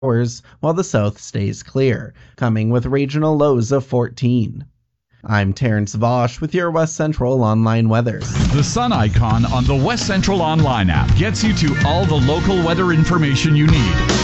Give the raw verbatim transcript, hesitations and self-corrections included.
hours, while the south stays clear, coming with regional lows of fourteen. I'm Terrence Vosch with your West Central Online weather. The sun icon on the West Central Online app gets you to all the local weather information you need.